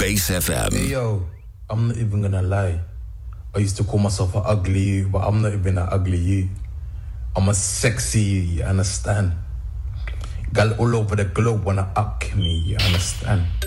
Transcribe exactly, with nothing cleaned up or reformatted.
Bass F M. Hey yo, I'm not even gonna lie. I used to call myself an ugly you, but I'm not even an ugly you. I'm a sexy you, you understand? Gal all over the globe wanna up me, you understand?